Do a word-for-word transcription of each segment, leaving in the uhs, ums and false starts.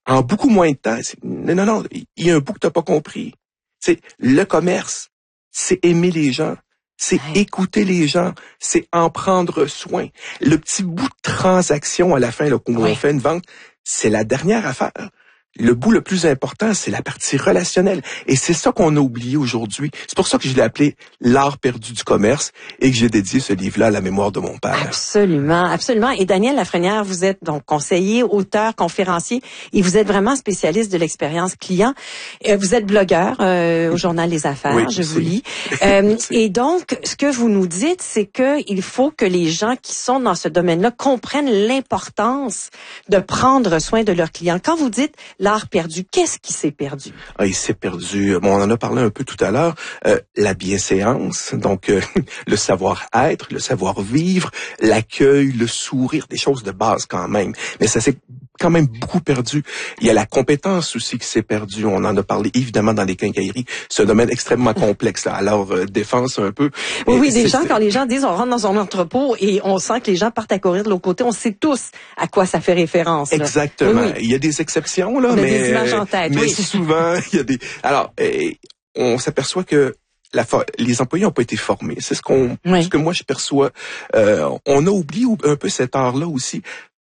en beaucoup moins de temps. C'est, non, non, non, il y a un bout que t'as pas compris. C'est le commerce, c'est aimer les gens, c'est ouais. écouter les gens, c'est en prendre soin. Le petit bout de transaction à la fin, là, où ouais. on fait une vente, c'est la dernière affaire. Le bout le plus important, c'est la partie relationnelle. Et c'est ça qu'on a oublié aujourd'hui. C'est pour ça que je l'ai appelé l'art perdu du commerce et que j'ai dédié ce livre-là à la mémoire de mon père. Absolument, absolument. Et Daniel Lafrenière, vous êtes donc conseiller, auteur, conférencier et vous êtes vraiment spécialiste de l'expérience client. Vous êtes blogueur euh, au journal Les Affaires, oui, je vous lis. Euh, et donc, ce que vous nous dites, c'est que il faut que les gens qui sont dans ce domaine-là comprennent l'importance de prendre soin de leurs clients. Quand vous dites l'art perdu, qu'est-ce qui s'est perdu? Ah, il s'est perdu. Bon, on en a parlé un peu tout à l'heure. Euh, la bienséance, donc euh, le savoir-être, le savoir-vivre, l'accueil, le sourire, des choses de base quand même. Mais ça s'est quand même beaucoup perdu. Il y a la compétence aussi qui s'est perdue. On en a parlé évidemment dans les quincailleries. C'est un domaine extrêmement complexe. Là. Alors, euh, défense un peu. Oui, oui, des gens, quand les gens disent on rentre dans un entrepôt et on sent que les gens partent à courir de l'autre côté, on sait tous à quoi ça fait référence. Là. Exactement. Oui, oui. Il y a des exceptions, là, on a mais, des images en tête, mais oui. souvent, il y a des... Alors, eh, on s'aperçoit que La for- les employés n'ont pas été formés. C'est ce qu'on, oui. ce que moi je perçois. Euh, on a oublié un peu cet art-là aussi.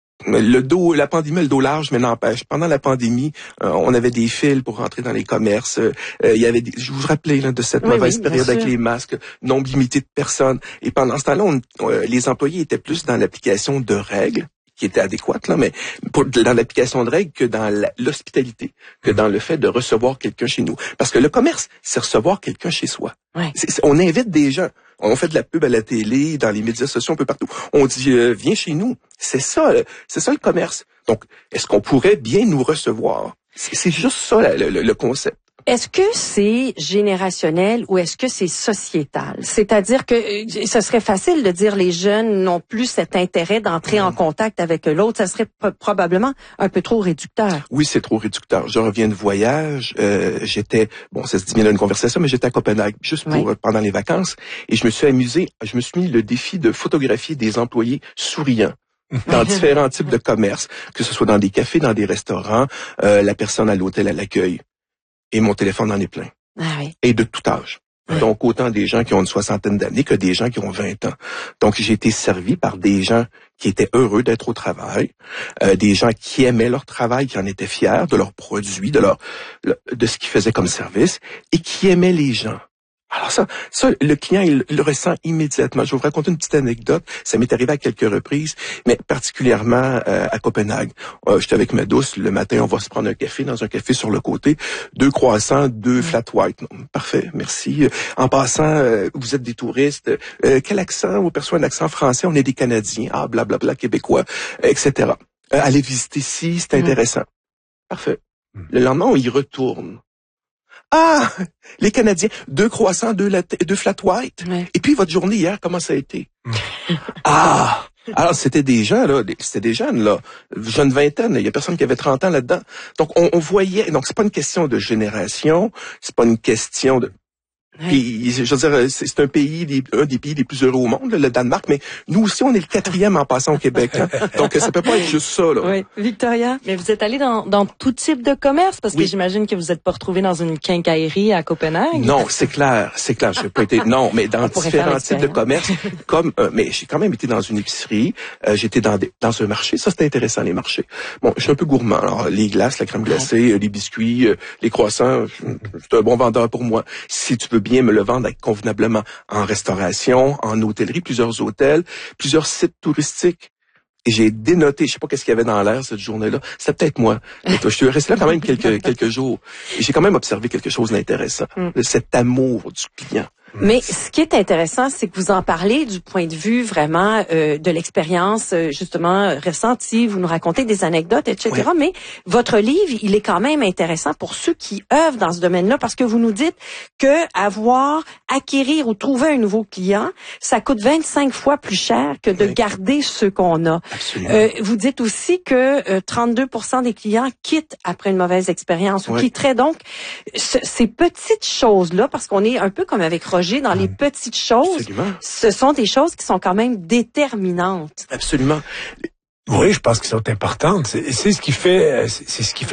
Le dos, la pandémie, le dos large, mais n'empêche. Pendant la pandémie, euh, on avait des fils pour rentrer dans les commerces. Euh, il y avait, des, je vous rappelais là, de cette oui, mauvaise oui, période avec les masques, nombre limité de personnes. Et pendant ce temps-là, on, on, les employés étaient plus dans l'application de règles qui étaient adéquates, là, mais pour, dans l'application de règles que dans la, l'hospitalité, que dans le fait de recevoir quelqu'un chez nous. Parce que le commerce, c'est recevoir quelqu'un chez soi. Ouais. C'est, c'est, on invite des gens. On fait de la pub à la télé, dans les médias sociaux, un peu partout. On dit, euh, viens chez nous. C'est ça, c'est ça le commerce. Donc, est-ce qu'on pourrait bien nous recevoir? C'est, c'est juste ça, le, le, le concept. Est-ce que c'est générationnel ou est-ce que c'est sociétal? C'est-à-dire que ce serait facile de dire les jeunes n'ont plus cet intérêt d'entrer mmh. en contact avec l'autre. Ça serait p- probablement un peu trop réducteur. Oui, c'est trop réducteur. Je reviens de voyage. Euh, j'étais, bon, ça se dit bien dans une conversation, mais j'étais à Copenhague juste pour oui. pendant les vacances et je me suis amusé. Je me suis mis le défi de photographier des employés souriants dans différents types de commerces, que ce soit dans des cafés, dans des restaurants, euh, la personne à l'hôtel à l'accueil. Et mon téléphone en est plein. Ah oui. Et de tout âge. Oui. Donc, autant des gens qui ont une soixantaine d'années que des gens qui ont vingt ans. Donc, j'ai été servi par des gens qui étaient heureux d'être au travail, euh, des gens qui aimaient leur travail, qui en étaient fiers de leurs produits, de leur, de ce qu'ils faisaient comme service, et qui aimaient les gens. Alors ça, ça, le client, il, il le ressent immédiatement. Je vais vous raconter une petite anecdote. Ça m'est arrivé à quelques reprises, mais particulièrement euh, à Copenhague. Euh, j'étais avec ma douce. Le matin, on va se prendre un café dans un café sur le côté. Deux croissants, deux flat white. Non, parfait, merci. En passant, euh, vous êtes des touristes. Euh, quel accent? Vous perçoit un accent français? On est des Canadiens. Ah, blablabla, bla, bla, québécois, euh, et cetera. Euh, allez visiter ici, c'est intéressant. Mmh. Parfait. Le lendemain, on y retourne. Ah, les Canadiens, deux croissants, deux, latte, deux flat white. Ouais. Et puis votre journée hier, comment ça a été? Ah, alors c'était des gens là, c'était des jeunes là, jeune vingtaine. Il y a personne qui avait trente ans là-dedans. Donc on, on voyait. Donc c'est pas une question de génération, c'est pas une question de. Ouais. Puis, je veux dire, c'est un pays, des, un des pays les plus heureux au monde, le Danemark, mais nous aussi, on est le quatrième en passant au Québec. Hein. Donc, ça peut pas être juste ça. Là. Oui, Victoria. Mais vous êtes allé dans, dans tout type de commerce, parce que oui. j'imagine que vous n'êtes pas retrouvé dans une quincaillerie à Copenhague. Non, c'est clair, c'est clair. Je n'ai pas été. Non, mais dans différents types de commerce, comme. Euh, mais j'ai quand même été dans une épicerie. Euh, J'étais dans des, dans un marché. Ça, c'était intéressant les marchés. Bon, je suis un peu gourmand. Alors, les glaces, la crème glacée, ouais. les biscuits, euh, les croissants, c'est un bon vendeur pour moi. Si tu veux bien me le vendre convenablement en restauration, en hôtellerie, plusieurs hôtels, plusieurs sites touristiques. Et j'ai dénoté, je sais pas qu'est-ce qu'il y avait dans l'air cette journée-là. C'était peut-être moi. Et toi, je suis resté là quand même quelques quelques jours. Et j'ai quand même observé quelque chose d'intéressant, mm. de cet amour du client. Mais ce qui est intéressant, c'est que vous en parlez du point de vue vraiment euh, de l'expérience euh, justement ressentie. Vous nous racontez des anecdotes, et cetera. Oui. Mais votre livre, il est quand même intéressant pour ceux qui œuvrent dans ce domaine-là, parce que vous nous dites que avoir, acquérir ou trouver un nouveau client, ça coûte vingt-cinq fois plus cher que de oui. garder ceux qu'on a. Absolument. Euh, vous dites aussi que euh, trente-deux pour cent des clients quittent après une mauvaise expérience oui. ou quitteraient donc ce, ces petites choses-là, parce qu'on est un peu comme avec Roger dans les petites choses. Absolument. Ce sont des choses qui sont quand même déterminantes. Absolument. Oui, je pense qu'elles sont importantes. C'est, c'est ce qui fait, c'est, c'est ce qui fait